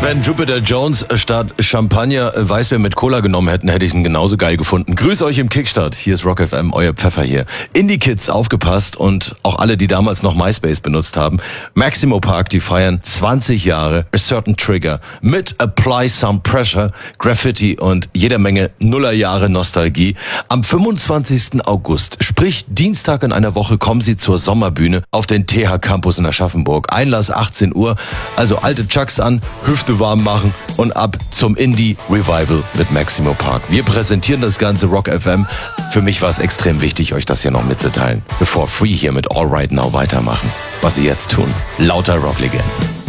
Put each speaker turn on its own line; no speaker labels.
Wenn Jupiter Jones statt Champagner Weißbier mit Cola genommen hätten, hätte ich ihn genauso geil gefunden. Grüß euch im Kickstart. Hier ist Rock FM, euer Pfeffer hier. Indie-Kids, aufgepasst, und auch alle, die damals noch MySpace benutzt haben. Maximo Park, die feiern 20 Jahre A Certain Trigger mit Apply Some Pressure, Graffiti und jeder Menge Nullerjahre Nostalgie. Am 25. August, sprich Dienstag in einer Woche, kommen sie zur Sommerbühne auf den TH Campus in Aschaffenburg. Einlass 18 Uhr, also alte Chucks an, Hüfte warm machen und ab zum Indie Revival mit Maximo Park. Wir präsentieren das ganze Rock FM. Für mich war es extrem wichtig, euch das hier noch mitzuteilen, bevor Free hier mit All Right Now weitermachen. Was sie jetzt tun. Lauter Rocklegenden.